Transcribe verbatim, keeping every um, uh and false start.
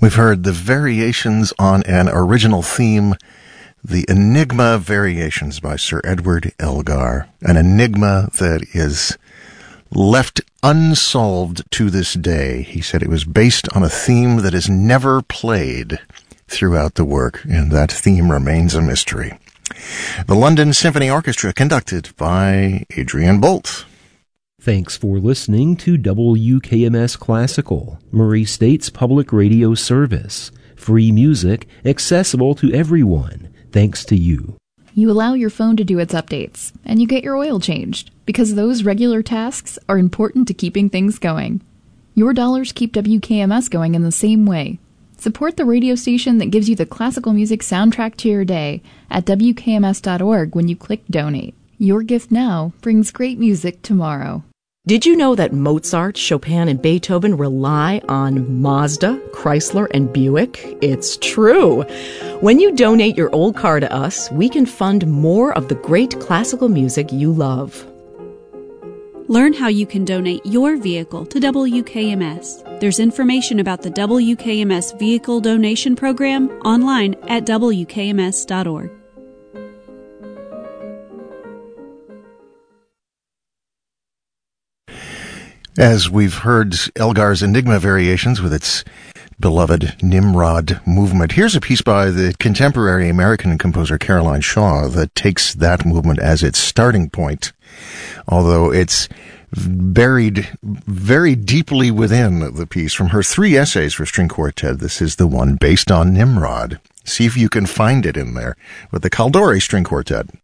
We've heard the variations on an original theme, the Enigma Variations by Sir Edward Elgar, an enigma that is left unsolved to this day. He said it was based on a theme that is never played throughout the work, and that theme remains a mystery. The London Symphony Orchestra, conducted by Adrian Bolt. Thanks for listening to W K M S Classical, Murray State's public radio service. Free music, accessible to everyone, thanks to you. You allow your phone to do its updates, and you get your oil changed, because those regular tasks are important to keeping things going. Your dollars keep W K M S going in the same way. Support the radio station that gives you the classical music soundtrack to your day at W K M S dot org when you click Donate. Your gift now brings great music tomorrow. Did you know that Mozart, Chopin, and Beethoven rely on Mazda, Chrysler, and Buick? It's true. When you donate your old car to us, we can fund more of the great classical music you love. Learn how you can donate your vehicle to W K M S. There's information about the W K M S Vehicle Donation Program online at W K M S dot org. As we've heard Elgar's Enigma Variations with its beloved Nimrod movement, here's a piece by the contemporary American composer Caroline Shaw that takes that movement as its starting point, although it's buried very deeply within the piece. From her three essays for string quartet, this is the one based on Nimrod. See if you can find it in there with the Kaldori String Quartet.